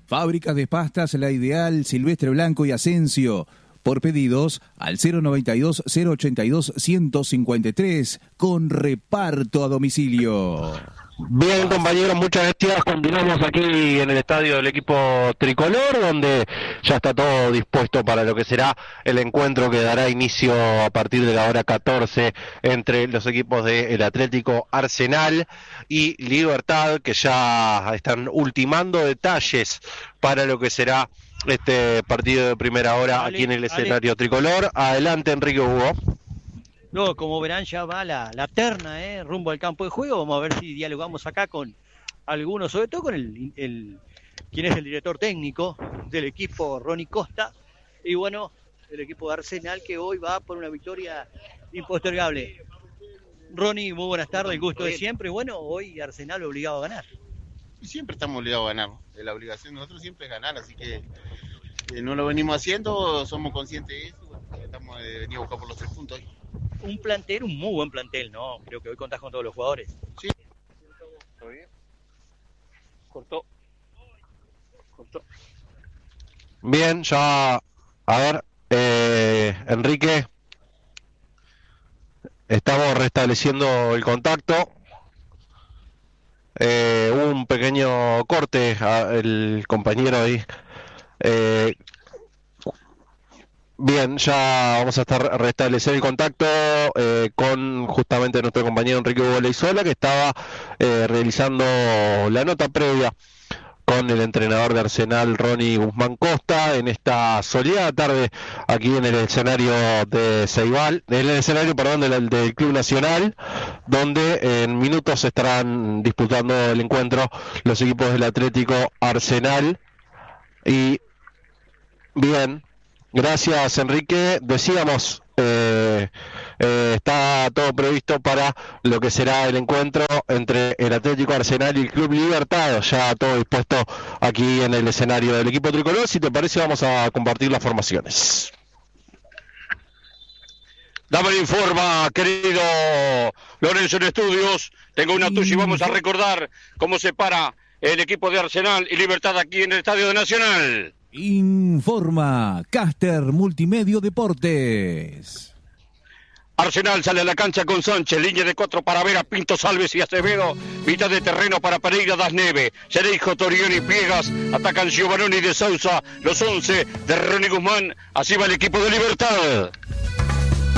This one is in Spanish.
Fábricas de pastas La Ideal, Silvestre Blanco y Asensio. Por pedidos al 092-082-153 con reparto a domicilio. Bien, compañeros, muchas gracias. Continuamos aquí en el estadio del equipo tricolor, donde ya está todo dispuesto para lo que será el encuentro que dará inicio a partir de la hora 14 entre los equipos del Atlético Arsenal y Libertad, que ya están ultimando detalles para lo que será este partido de primera hora aquí en el escenario tricolor. Adelante, Enrique Hugo. No, como verán, ya va la terna, rumbo al campo de juego. Vamos a ver si dialogamos acá con algunos, sobre todo con quien es el director técnico del equipo, Ronnie Costa. Y bueno, el equipo de Arsenal, que hoy va por una victoria impostergable. Ronnie, muy buenas tardes, el gusto de siempre. Bueno, hoy Arsenal obligado a ganar. Y siempre estamos obligados a ganar. La obligación de nosotros siempre es ganar, así que no lo venimos haciendo, somos conscientes de eso. Estamos venimos a buscar por los 3 puntos hoy. Un muy buen plantel, ¿no? Creo que hoy contás con todos los jugadores. Sí. ¿Todo bien? Cortó. Bien, ya, a ver, Enrique, estamos restableciendo el contacto. Un pequeño corte, el compañero ahí. Bien, ya vamos a restablecer el contacto con justamente nuestro compañero Enrique Hugo Leizola, que estaba realizando la nota previa con el entrenador de Arsenal, Ronnie Guzmán Costa, en esta soleada tarde aquí en el escenario de Ceibal, en el escenario, perdón, del Club Nacional, donde en minutos estarán disputando el encuentro los equipos del Atlético Arsenal. Y bien, gracias, Enrique. Decíamos, está todo previsto para lo que será el encuentro entre el Atlético Arsenal y el Club Libertad, ya todo dispuesto aquí en el escenario del equipo tricolor. Si te parece, vamos a compartir las formaciones. Dame el informa, querido Lorenzo en estudios. Tengo una tuya y vamos a recordar cómo se para el equipo de Arsenal y Libertad aquí en el Estadio Nacional. Informa Caster Multimedio Deportes. Arsenal sale a la cancha con Sánchez, línea de 4 para Vera, Pinto, Salves y Acevedo, mitad de terreno para Pereira, Das Neve, Cereijo, Torioni y Piegas, atacan Giovanoni de Sousa, los 11 de Ronnie Guzmán, así va el equipo de Libertad.